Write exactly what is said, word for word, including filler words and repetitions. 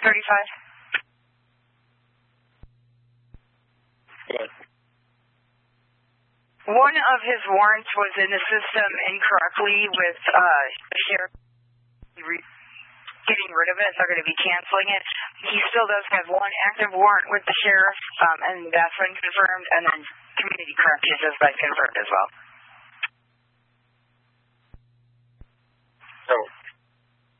thirty-five. Good. One of his warrants was in the system incorrectly with uh, the sheriff getting rid of it. They're going to be canceling it. He still does have one active warrant with the sheriff, um, and that's been confirmed, and then community corrections has been confirmed as well.